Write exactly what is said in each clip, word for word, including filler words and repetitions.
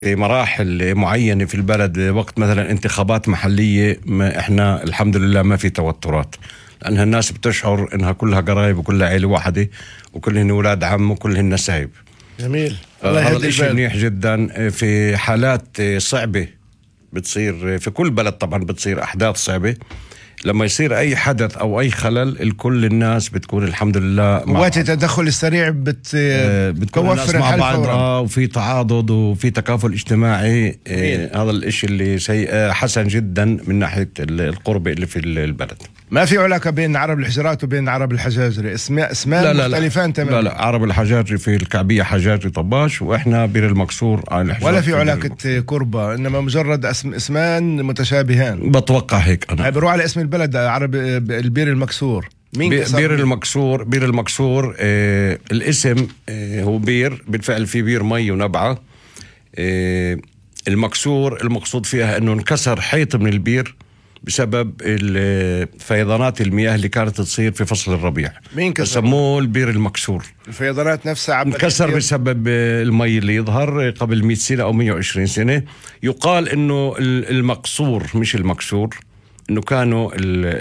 في مراحل معينة في البلد وقت مثلا انتخابات محلية، ما احنا الحمد لله ما في توترات، لأنها الناس بتشعر انها كلها قرايب وكلها عيلة واحدة وكلهن ولاد عم وكلهن نسايب. جميل. هذا الشيء منيح جدا. في حالات صعبة بتصير في كل بلد طبعا، بتصير أحداث صعبة، لما يصير أي حدث أو أي خلل الكل الناس بتكون الحمد لله قوات التدخل السريع بت بتوفر مع بعض، آه وفي تعاضد وفي تكافل اجتماعي. آه هذا الاشي اللي سيء حسن جدا من ناحية القربة اللي في البلد. ما في علاقة بين عرب الحجرات وبين عرب الحجاجري، اسماء اسماء مختلفان تماما. لا لا، عرب الحجاجري في الكعبية حجاجري طباش، واحنا بير المقصور على الحجرات، ولا في علاقة قربة، انما مجرد اسم اسمان متشابهان. بتوقع هيك انا. بروح على اسم البلد عرب البير المكسور. مين بير المكسور؟ بير المكسور آه الاسم آه هو بير بالفعل، في بير مي ونبعة. آه المكسور المقصود فيها انه انكسر حيط من البير بسبب فيضانات المياه اللي كانت تصير في فصل الربيع. مين كسر؟ سموه البير المكسور. الفيضانات نفسها انكسر بسبب المي اللي يظهر قبل مئة سنة أو مئة وعشرين سنة. يقال إنه المقصور مش المكسور، إنه كانوا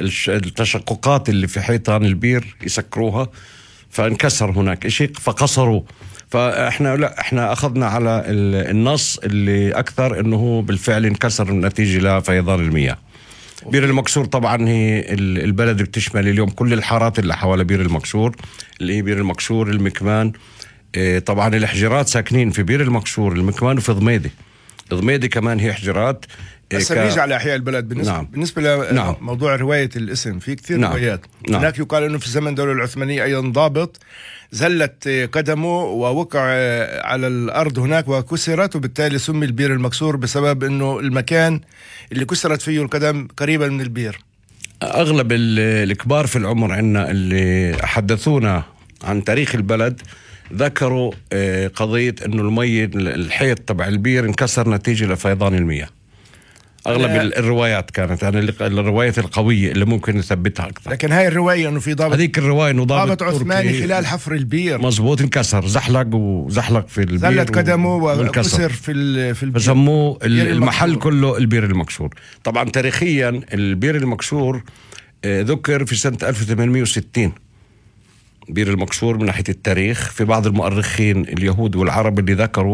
التشققات اللي في حيطان البير يسكروها، فانكسر هناك شيء فقصروا. فاحنا لا احنا اخذنا على النص اللي اكثر انه هو بالفعل انكسر نتيجه لفيضان المياه. بير المكسور طبعا هي البلد بتشمل اليوم كل الحارات اللي حوالي بير المكسور، اللي هي بير المكسور، المكمان. طبعا الحجرات ساكنين في بير المكسور، المكمان، وفي ضميدة. ضميدة كمان هي حجرات. بس ك... بيجي على أحياء البلد. بالنسبة, نعم. بالنسبة لموضوع نعم. رواية الاسم في كثير نعم. روايات. نعم. هناك يقال أنه في زمن الدولة العثمانية أيضا ضابط زلت قدمه ووقع على الأرض هناك وكسرت، وبالتالي سمي البير المكسور بسبب أنه المكان اللي كسرت فيه القدم قريبا من البير. أغلب الكبار في العمر عنا اللي حدثونا عن تاريخ البلد ذكروا قضية أنه المي الحيط تبع البير انكسر نتيجة لفيضان المياه. أغلب أنا الروايات كانت يعني الروايات القوية اللي ممكن نثبتها أكثر. لكن هاي الرواية أنه في ضابط، هذيك الرواية أنه ضابط, ضابط عثماني خلال حفر البير مزبوط انكسر، زحلق وزحلق في البير، زلت قدمه وكسر في في البير، فسموه المحل كله البير المكسور. طبعا تاريخيا البير المكسور ذكر في سنة ألف وثمانمئة وستين. بير المكسور من ناحية التاريخ في بعض المؤرخين اليهود والعرب اللي ذكروا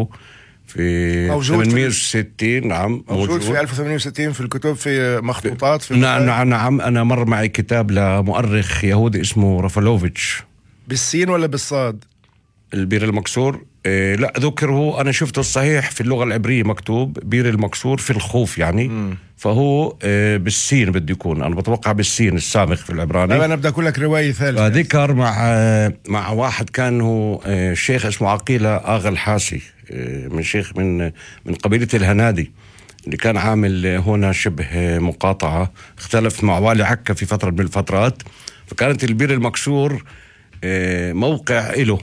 في ثمانمئة وستين. نعم موجود, موجود في ألف وثمانمئة وستين في الكتب، في مخطوطات، في نعم نعم نعم. أنا مر معي كتاب لمؤرخ يهودي اسمه رافالوفيتش. بالسين ولا بالصاد؟ البير المكسور إيه لا ذكره، أنا شفته الصحيح في اللغة العبرية مكتوب بير المكسور في الخوف يعني. م. فهو إيه بالسين بده يكون، أنا بتوقع بالسين السابق في العبراني. أنا بدي أقول لك رواية ثالثة. ذكر مع مع واحد كان هو إيه شيخ اسمه عقيلة آغا الحاسي، إيه من شيخ من من قبيلة الهنادي اللي كان عامل هنا شبه مقاطعة، اختلف مع والي عكا في فترة من الفترات، فكانت البير المكسور إيه موقع إله.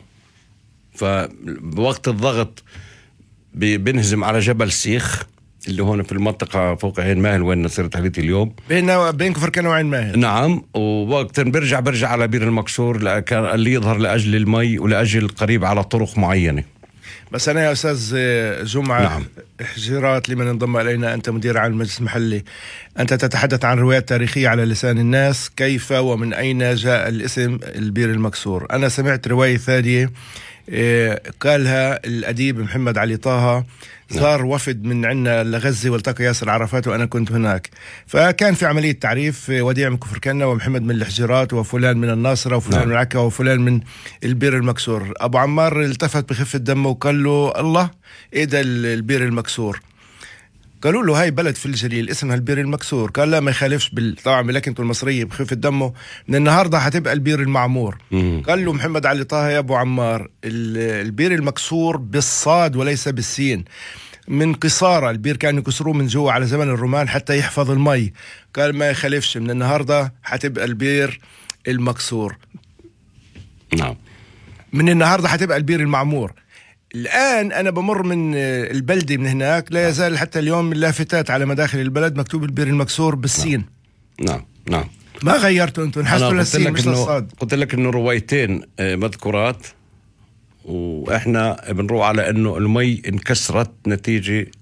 فبوقت الضغط بنهزم على جبل سيخ اللي هون في المنطقة فوق عين ماهل وين صرت عليتي اليوم، بيننا بين كفر كان وعين ماهل. نعم. ووقت برجع برجع على بير المكسور اللي يظهر لأجل المي ولأجل قريب على طرق معينة. بس أنا يا أستاذ جمعة، نعم. حجرات لمن انضم إلينا، أنت مدير عام المجلس المحلي، أنت تتحدث عن روايات تاريخية على لسان الناس، كيف ومن أين جاء الاسم البير المكسور؟ أنا سمعت رواية ثانية قالها الأديب محمد علي طه، زار وفد من عنا لغزة والتقى ياسر عرفات وأنا كنت هناك، فكان في عملية تعريف، وديع من كفر كنا ومحمد من الحجرات وفلان من الناصرة وفلان نعم. من عكا وفلان من البير المكسور. أبو عمار التفت بخفة دمه وقال له الله إيه ده البير المكسور؟ قالوا له هاي بلد في الجليل اسمها البير المكسور. قال لا ما يخالفش بال... طبعا بلكنته المصرية بخفة دمه، من النهاردة هتبقى البير المعمور. مم. قال له محمد علي طه يا أبو عمار البير المكسور بالصاد وليس بالسين، من قصارى البير كانوا يكسروه من جوا على زمن الرومان حتى يحفظ المي. قال ما يخالفش، من النهاردة هتبقى البير المكسور. نعم. من النهاردة هتبقى البير المعمور. الآن أنا بمر من البلدة من هناك لا يزال حتى اليوم اللافتات على مداخل البلد مكتوب البير المكسور بالسين. نعم نعم. ما غيرتوا أنتم، نحسوا للسين مش للصاد. قلت لك إنه روايتين مذكورات وإحنا بنروح على أنه المي انكسرت نتيجة